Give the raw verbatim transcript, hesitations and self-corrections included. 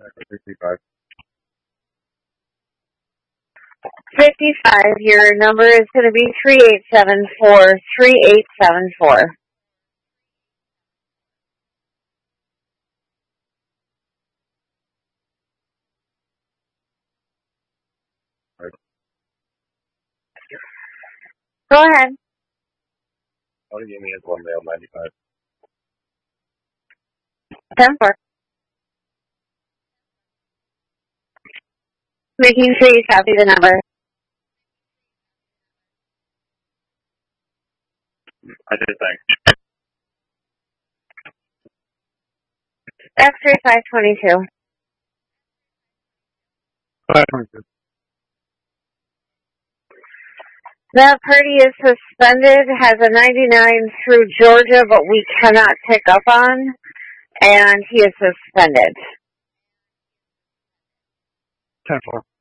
sixty-five. fifty-five, your number is going to be three eight seven four, three eight seven four. Right. Go ahead. All you gave me is one male, ninety-five. ten four. Making sure you copy the number. I did, thanks. X-ray five twenty-two. five twenty-two. That party is suspended, has a ninety-nine through Georgia, but we cannot pick up on, and he is suspended. ten four.